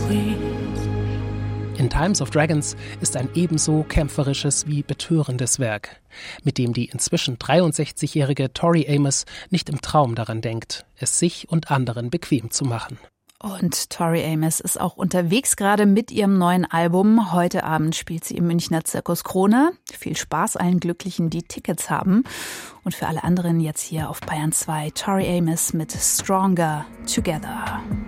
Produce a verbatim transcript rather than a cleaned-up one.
In Times of Dragons ist ein ebenso kämpferisches wie betörendes Werk, mit dem die inzwischen dreiundsechzigjährige Tori Amos nicht im Traum daran denkt, es sich und anderen bequem zu machen. Und Tori Amos ist auch unterwegs gerade mit ihrem neuen Album. Heute Abend spielt sie im Münchner Zirkus Krone. Viel Spaß allen Glücklichen, die Tickets haben. Und für alle anderen jetzt hier auf Bayern zwei Tori Amos mit Stronger Together.